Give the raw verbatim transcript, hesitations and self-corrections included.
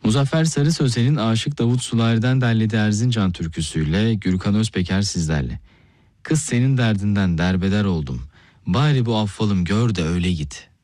Muzaffer Sarı Sözen'in Aşık Davut Sulayır'dan derlediği Erzincan türküsüyle Gürkan Özpeker sizlerle. Kız senin derdinden derbeder oldum. Bari bu affalım gör de öyle git.